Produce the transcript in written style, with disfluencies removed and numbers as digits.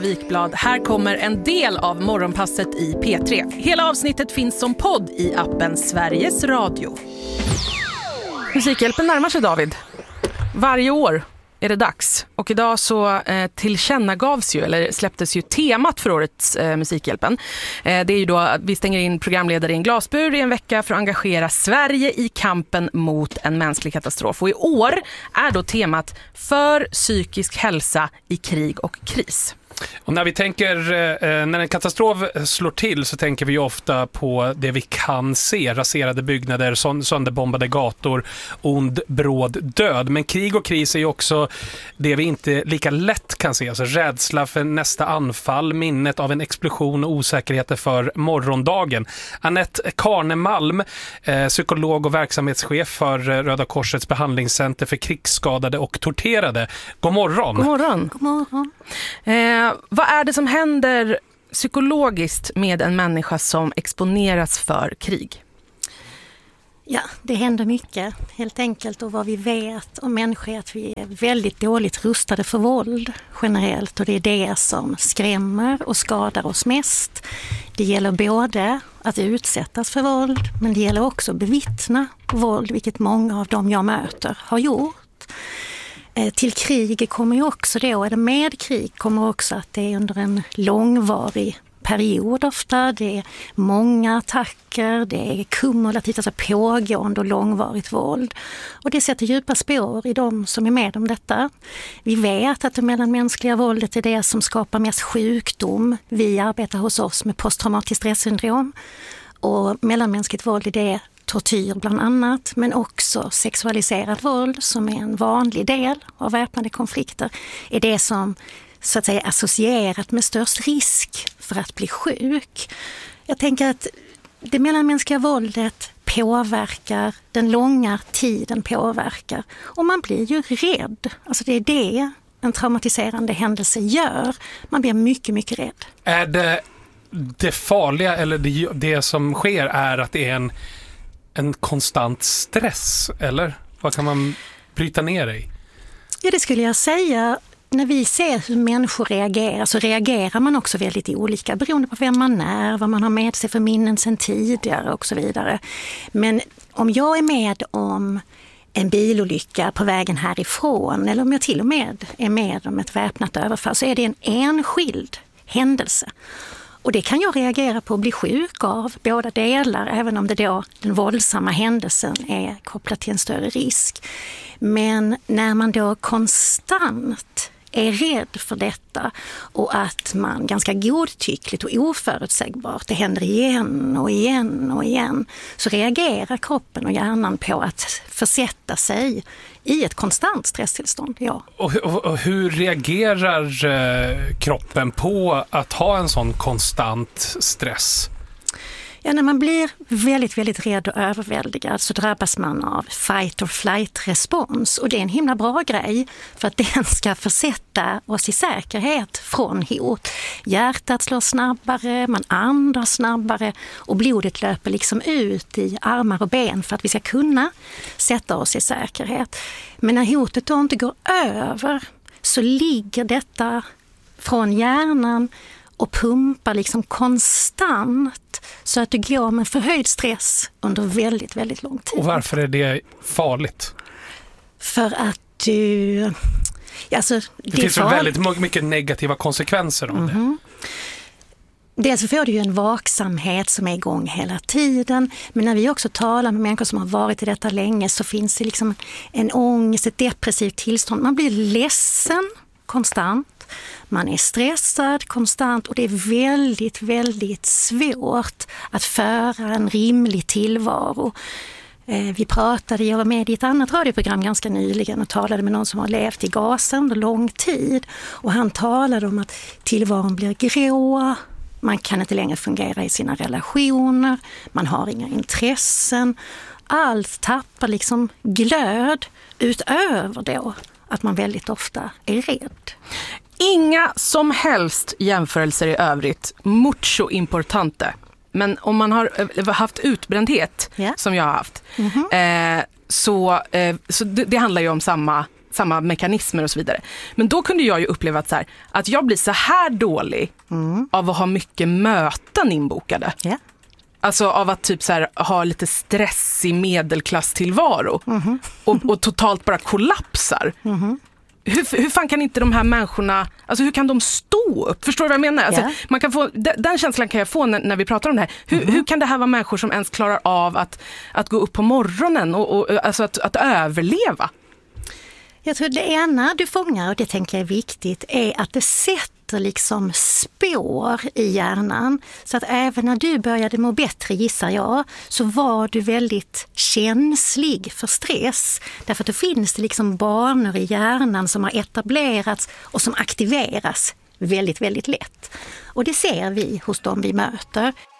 Vikblad. Här kommer en del av morgonpasset i P3. Hela avsnittet finns som podd i appen Sveriges Radio. Musikhjälpen närmar sig, David. Varje år är det dags. Och idag så tillkännagavs ju, eller släpptes ju temat för årets Musikhjälpen. Det är ju då att vi stänger in programledare i en glasbur i en vecka för att engagera Sverige i kampen mot en mänsklig katastrof. Och i år är då temat för psykisk hälsa i krig och kris. Och när vi tänker, när en katastrof slår till så tänker vi ofta på det vi kan se. Raserade byggnader, sönderbombade gator, ond, bråd död. Men krig och kris är ju också det vi inte lika lätt kan se. Alltså rädsla för nästa anfall, minnet av en explosion och osäkerheter för morgondagen. Anette Karnemalm, psykolog och verksamhetschef för Röda Korsets behandlingscenter för krigsskadade och torterade. God morgon! God morgon! God morgon. Vad är det som händer psykologiskt med en människa som exponeras för krig? Ja, det händer mycket helt enkelt, och vad vi vet om människor är att vi är väldigt dåligt rustade för våld generellt, och det är det som skrämmer och skadar oss mest. Det gäller både att utsättas för våld, men det gäller också att bevittna våld, vilket många av dem jag möter har gjort. Till krig kommer ju också då, eller med krig kommer också att det är under en långvarig period ofta. Det är många attacker, det är kumulativt, alltså pågående och långvarigt våld. Och det sätter djupa spår i de som är med om detta. Vi vet att det mellanmänskliga våldet är det som skapar mest sjukdom. Vi arbetar hos oss med posttraumatiskt stressyndrom, och mellanmänskligt våld är det tortyr bland annat, men också sexualiserad våld som är en vanlig del av väpnade konflikter, är det som så att säga associerat med störst risk för att bli sjuk. Jag tänker att det mellanmänskliga våldet påverkar, den långa tiden påverkar, och man blir ju rädd. Alltså det är det en traumatiserande händelse gör. Man blir mycket, mycket rädd. Är det farliga, eller det som sker är att det är en konstant stress, eller? Vad kan man bryta ner i? Ja, det skulle jag säga. När vi ser hur människor reagerar så reagerar man också väldigt olika beroende på vem man är, vad man har med sig för minnen sedan tidigare och så vidare. Men om jag är med om en bilolycka på vägen härifrån, eller om jag till och med är med om ett väpnat överfall, så är det en enskild händelse. Och det kan jag reagera på och bli sjuk av, båda delar, även om det då den våldsamma händelsen är kopplat till en större risk. Men när man då konstant är rädd för detta, och att man ganska godtyckligt och oförutsägbart, det händer igen och igen och igen, så reagerar kroppen och hjärnan på att försätta sig i ett konstant stresstillstånd. Ja. Och hur reagerar kroppen på att ha en sån konstant stress? Ja, när man blir väldigt, väldigt rädd och överväldigad så drabbas man av fight or flight-respons. Och det är en himla bra grej för att den ska försätta oss i säkerhet från hot. Hjärtat slår snabbare, man andas snabbare och blodet löper liksom ut i armar och ben för att vi ska kunna sätta oss i säkerhet. Men när hotet då inte går över så ligger detta från hjärnan och pumpar liksom konstant så att du går med förhöjd stress under väldigt, väldigt lång tid. Och varför är det farligt? För att du... Alltså, det finns ju väldigt mycket negativa konsekvenser av det. Dels får du ju en vaksamhet som är igång hela tiden. Men när vi också talar med människor som har varit i detta länge så finns det liksom en ångest, ett depressivt tillstånd. Man blir ledsen konstant. Man är stressad konstant, och det är väldigt, väldigt svårt att föra en rimlig tillvaro. Jag var med i ett annat radioprogram ganska nyligen och talade med någon som har levt i Gaza under lång tid. Och han talade om att tillvaron blir grå, man kan inte längre fungera i sina relationer, man har inga intressen. Allt tappar liksom glöd utöver då att man väldigt ofta är rädd. Inga som helst jämförelser i övrigt. Mucho importante. Men om man har haft utbrändhet, som jag har haft, så det handlar ju om samma samma mekanismer och så vidare. Men då kunde jag ju uppleva att jag blir så här dålig av att ha mycket möten inbokade. Ja. Alltså av att typ så här, ha lite stress i medelklasstillvaro och totalt bara kollapsar. Hur fan kan inte de här människorna, alltså hur kan de stå upp? Förstår du vad jag menar? Alltså, man kan få, den känslan kan jag få när vi pratar om det här. Hur kan det här vara människor som ens klarar av att gå upp på morgonen och alltså att överleva? Jag tror det ena du fångar, och det tänker jag är viktigt, är att det sätter liksom spår i hjärnan. Så att även när du började må bättre, gissar jag, så var du väldigt känslig för stress. Därför att det finns det liksom banor i hjärnan som har etablerats och som aktiveras väldigt, väldigt lätt. Och det ser vi hos dem vi möter.